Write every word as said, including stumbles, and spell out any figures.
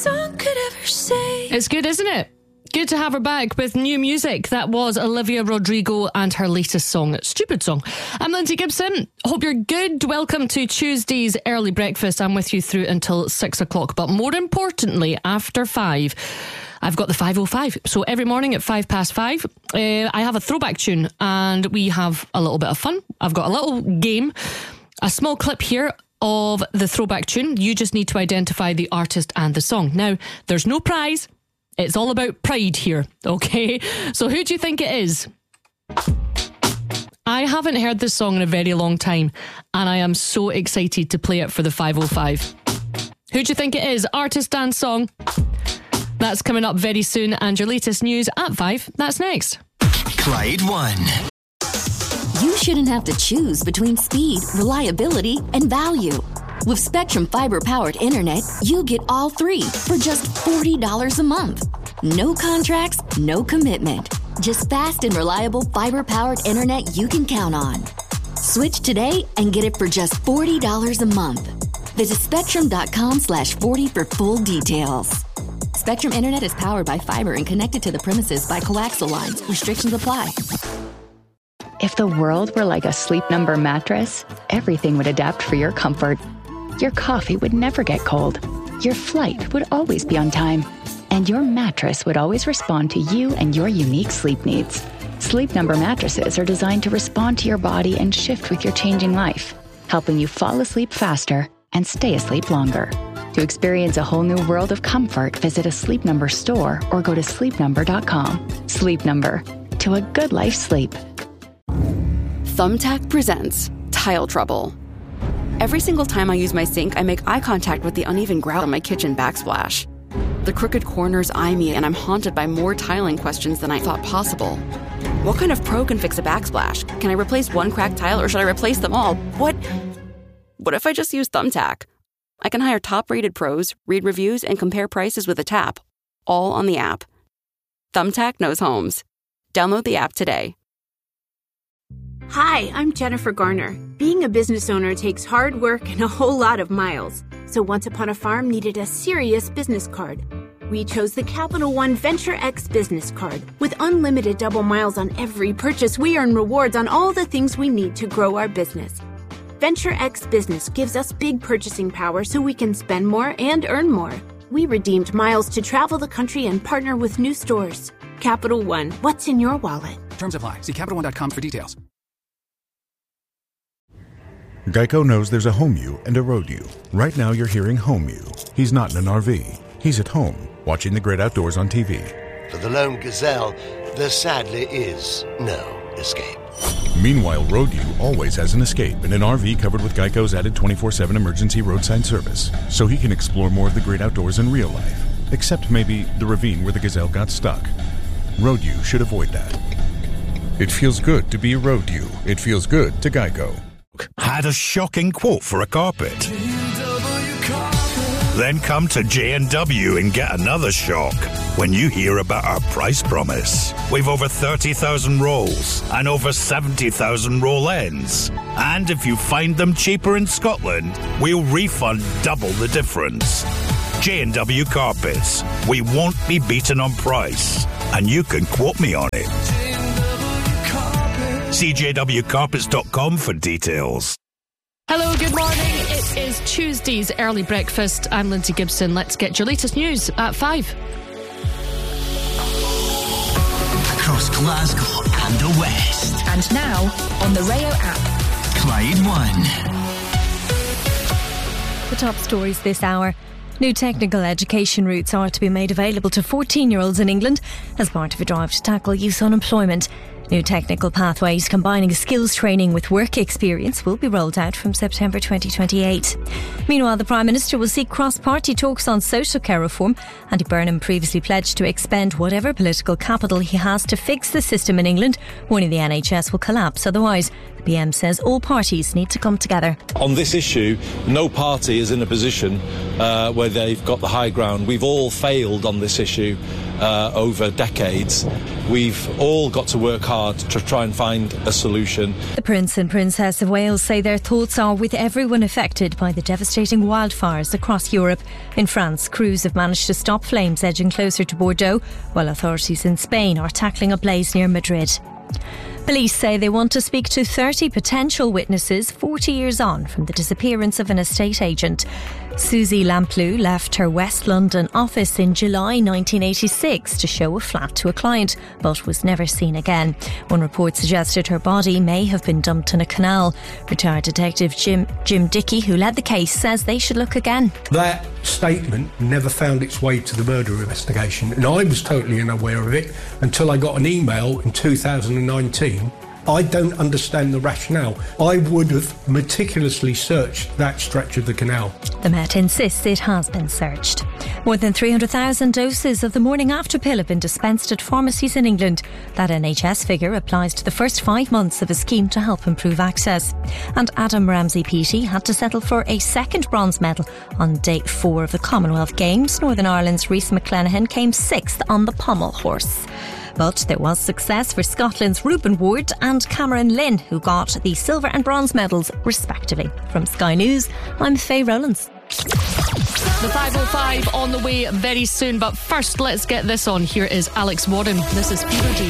song could ever say. It's good, isn't it? Good to have her back with new music. That was Olivia Rodrigo and her latest song, Stupid Song. I'm Lindsay Gibson. Hope you're good. Welcome to Tuesday's Early Breakfast. I'm with you through until six o'clock. But more importantly, after five, I've got the five oh five. So every morning at five past five, uh, I have a throwback tune and we have a little bit of fun. I've got a little game, a small clip here of the throwback tune. You just need to identify the artist and the song. Now, there's no prize. It's all about pride here, okay? So who do you think it is? I haven't heard this song in a very long time, and I am so excited to play it for the five oh five. Who do you think it is? Artist and song. That's coming up very soon, and your latest news at five. That's next. Clyde One. You shouldn't have to choose between speed, reliability, and value. With Spectrum Fiber-powered internet, you get all three for just forty dollars a month. No contracts, no commitment. Just fast and reliable fiber-powered internet you can count on. Switch today and get it for just forty dollars a month. Visit spectrum.com slash 40 for full details. Spectrum Internet is powered by fiber and connected to the premises by coaxial lines. Restrictions apply. If the world were like a Sleep Number mattress, everything would adapt for your comfort. Your coffee would never get cold. Your flight would always be on time. And your mattress would always respond to you and your unique sleep needs. Sleep Number mattresses are designed to respond to your body and shift with your changing life, helping you fall asleep faster and stay asleep longer. To experience a whole new world of comfort, visit a Sleep Number store or go to sleep number dot com. Sleep Number. To a good life sleep. Thumbtack presents Tile Trouble. Every single time I use my sink, I make eye contact with the uneven grout on my kitchen backsplash. The crooked corners eye me, and I'm haunted by more tiling questions than I thought possible. What kind of pro can fix a backsplash? Can I replace one cracked tile, or should I replace them all? What? What if I just use Thumbtack? I can hire top-rated pros, read reviews, and compare prices with a tap, all on the app. Thumbtack knows homes. Download the app today. Hi, I'm Jennifer Garner. Being a business owner takes hard work and a whole lot of miles. So Once Upon a Farm needed a serious business card. We chose the Capital One Venture X business card. With unlimited double miles on every purchase, we earn rewards on all the things we need to grow our business. Venture X Business gives us big purchasing power so we can spend more and earn more. We redeemed miles to travel the country and partner with new stores. Capital One, what's in your wallet? Terms apply. See Capital One dot com for details. Geico knows there's a home you and a road you. Right now you're hearing home you. He's not in an R V. He's at home, watching the great outdoors on T V. For the lone gazelle, there sadly is no escape. Meanwhile, road you always has an escape in an R V covered with Geico's added twenty-four seven emergency roadside service, so he can explore more of the great outdoors in real life. Except maybe the ravine where the gazelle got stuck. Road you should avoid that. It feels good to be road you. It feels good to Geico. Had a shocking quote for a carpet? Then come to J and W and get another shock when you hear about our price promise. We've over thirty thousand rolls and over seventy thousand roll ends. And if you find them cheaper in Scotland, we'll refund double the difference. J and W Carpets. We won't be beaten on price. And you can quote me on it. C J W carpets dot com for details. Hello, good morning. It is Tuesday's Early Breakfast. I'm Lindsay Gibson. Let's get your latest news at five. Across Glasgow and the West. And now on the Rayo app. Clyde One. The top stories this hour. New technical education routes are to be made available to fourteen-year-olds in England as part of a drive to tackle youth unemployment. New technical pathways combining skills training with work experience will be rolled out from September twenty twenty-eight. Meanwhile, the Prime Minister will seek cross-party talks on social care reform. Andy Burnham previously pledged to expend whatever political capital he has to fix the system in England, warning the N H S will collapse otherwise. The P M says all parties need to come together. On this issue, no party is in a position uh, where they've got the high ground. We've all failed on this issue uh, over decades. We've all got to work hard hard to try and find a solution. The Prince and Princess of Wales say their thoughts are with everyone affected by the devastating wildfires across Europe. In France, crews have managed to stop flames edging closer to Bordeaux, while authorities in Spain are tackling a blaze near Madrid. Police say they want to speak to thirty potential witnesses forty years on from the disappearance of an estate agent. Susie Lamplugh left her West London office in July nineteen eighty-six to show a flat to a client, but was never seen again. One report suggested her body may have been dumped in a canal. Retired Detective Jim, Jim Dickey, who led the case, says they should look again. That statement never found its way to the murder investigation, and I was totally unaware of it until I got an email in two thousand nineteen. I don't understand the rationale. I would have meticulously searched that stretch of the canal. The Met insists it has been searched. More than three hundred thousand doses of the morning after pill have been dispensed at pharmacies in England. That N H S figure applies to the first five months of a scheme to help improve access. And Adam Ramsey-Peaty had to settle for a second bronze medal on day four of the Commonwealth Games. Northern Ireland's Rhys McClenaghan came sixth on the pommel horse. But there was success for Scotland's Reuben Ward and Cameron Lynn, who got the silver and bronze medals respectively. From Sky News, I'm Faye Rowlands. The five oh five on the way very soon, but first let's get this on. Here is Alex Warren. This is Peter G.